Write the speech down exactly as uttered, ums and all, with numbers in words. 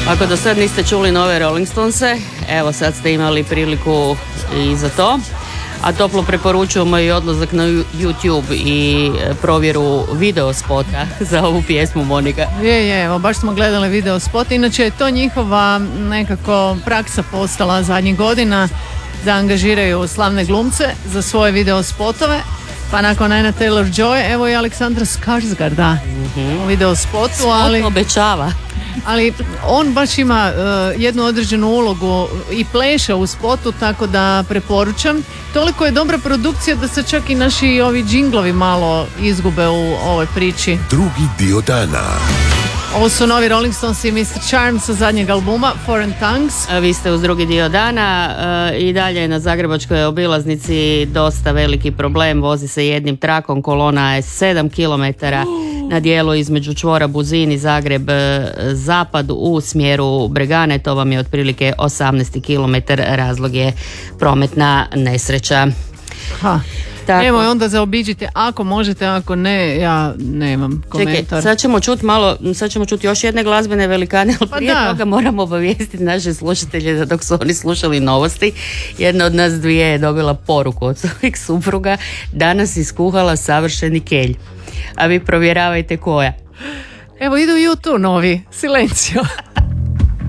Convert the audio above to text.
Ako do sad niste čuli nove Rolling Stonese, evo sad ste imali priliku i za to. A toplo preporučujemo i odlazak na YouTube i provjeru video spota za ovu pjesmu, Monika. Je, je, evo, baš smo gledali video spot. Inače je to njihova nekako praksa postala zadnjih godina da angažiraju slavne glumce za svoje video spotove. Pa nakon Anna Taylor-Joy, evo i Aleksandra Skarsgarda mm-hmm. u video spotu. Spot ali... obećava. Ali on baš ima uh, jednu određenu ulogu i pleše u spotu, tako da preporučam. Toliko je dobra produkcija da se čak i naši ovi džinglovi malo izgube u ovoj priči. Drugi dio dana. Ovo su novi Rolling Stones i mister Charm sa zadnjeg albuma Foreign Tongues. Vi ste uz drugi dio dana uh, i dalje na zagrebačkoj obilaznici dosta veliki problem. Vozi se jednim trakom, kolona je sedam kilometara na dijelu između čvora Buzin i Zagreb zapad u smjeru Bregane. To vam je otprilike osamnaest kilometar, razlog je prometna nesreća. Ha. Tako. Evo, onda zaobiđite ako možete, ako ne, ja nemam komentar. Čekaj, sad ćemo čuti malo, sad ćemo čuti još jedne glazbene velikane, ali pa prije da. toga moramo obavijestiti naše slušatelje da dok su oni slušali novosti, jedna od nas dvije je dobila poruku od svojih supruga, danas iskuhala savršeni kelj. A vi provjeravajte koja. Evo, idu i u tu novi, Silencio.